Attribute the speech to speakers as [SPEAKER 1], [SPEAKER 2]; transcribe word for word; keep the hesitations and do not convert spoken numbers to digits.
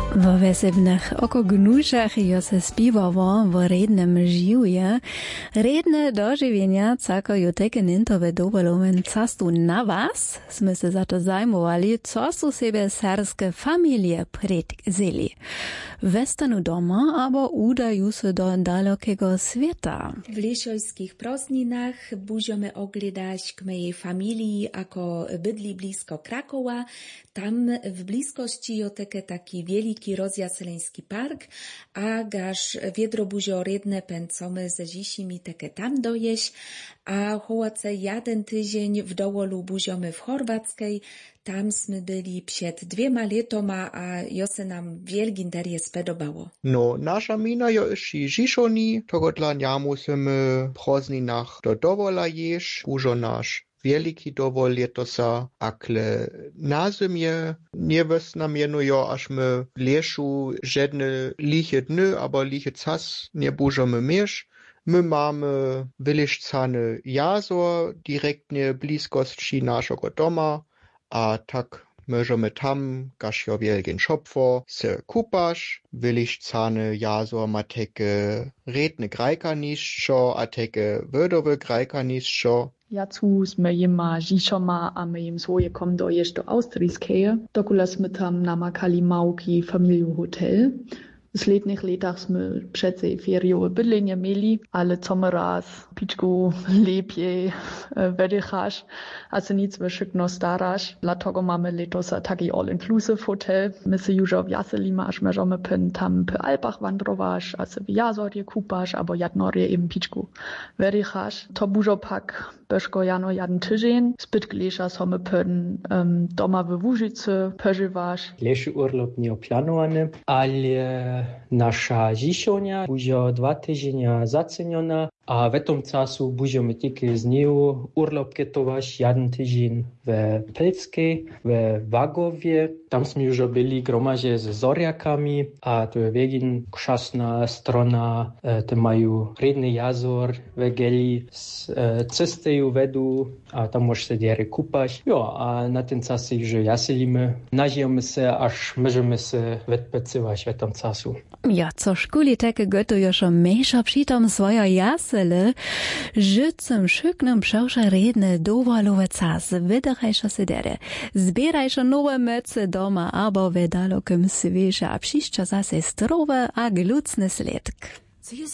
[SPEAKER 1] Wo wesebnych oko gnuszach jo se spiwowo w rednym žiwje. Redne dožiwienia cako jo teke nintowe dovoloven castu na was. Sme se za to zajmovali, co su sebe serskie familie predzeli. Westanu doma, abo udaju se do dalekiego świata.
[SPEAKER 2] W lišojskich prosninach buziome ogledać k mojej familii, ako bydli blisko Krakowa. Tam w bliskości jo teke taki wielki rozjaseleński park, a gaż wiedrobuzio redne pęcome ze zisimi teke tam dojeść, a hołace jeden tydzień w dołolu buziomy w Chorwackiej. Tam sme byli przed dwiema letoma, a jo se nam wielki interes spodobało.
[SPEAKER 3] No, nasza mina jo iši Žišoni, toho dla nja musimy prozninach do dowola jež, bužo naš wielki dowol letosa, akle na zimie nie wesnam jenujo, aż my w leszu żadne liche dny, aber liche cas nie bużomy miesz. My mamy wyliszcany jazor direktnie bliskości naszego doma, a tak możemy tam, gaż jo wielkin szopfo, se kupasz, wyliszcany jazor ma teke redne grajkaniszczo, a teke wödowe grajkaniszczo.
[SPEAKER 4] Jacu sme jima Žišoma a my jim svoje kom doješ do Austrijskeje. Dokula sme tam namakali małki familiu hotel. W slednych latach sme přece feriowe bydlenie mieli, ale co my raz pičku lepiej wedychasz, a se nic wyszykno starasz. Dlatego mamy letosa taki all-inclusive hotel. My se już objaselimy, aż możemy pyn tam po Alpach wandrować, a se w jazorje kupasz, albo jadnorje im pičku wedychasz. To bużo pak Beško jano jeden tydzień. Zbyt glesza so my pyn um, doma w Łużycy przeżywasz.
[SPEAKER 5] Leszy urlop nie oplanowany, ale nasza Žišonia bude dwa tygodnie zaceniona, a w tym czasu będziemy tylko z nią urlop ketować jeden tydzień w Pelskiej, w Wagowie. Tam jsme już byli gromadzie z Zoriakami, a to jest wiegin krzasna strona, te mają redny jazor, wegeli z cesteju wedu, a tam możesz się diery kupać. Jo, a na ten czas już jaselimy, nażyjemy się, aż możemy się wypecywać w tym czasu.
[SPEAKER 1] Ja, co szkuli teke goto još mejša přitom svoja jasele, życem szyknem przewsza redne dowolowe cas, wydachajsza sedere, zbierajsza nowe mece doma, abo w dalokim svieže a przyšťa zase strove a glucne sledk.